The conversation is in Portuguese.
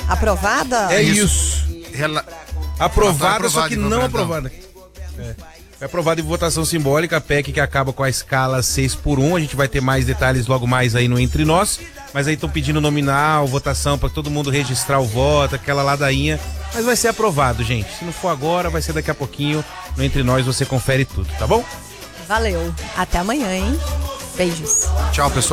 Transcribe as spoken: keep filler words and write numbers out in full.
Aprovada? É isso. Rela... Aprovada, só que Aprovado, não Brandão. aprovada. É. É aprovada em votação simbólica, a P E C que acaba com a escala seis por um. A gente vai ter mais detalhes logo mais aí no Entre Nós. Mas aí estão pedindo nominal, votação para todo mundo registrar o voto, aquela ladainha. Mas vai ser aprovado, gente. Se não for agora, vai ser daqui a pouquinho. No Entre Nós você confere tudo, tá bom? Valeu. Até amanhã, hein? Beijos. Tchau, pessoal.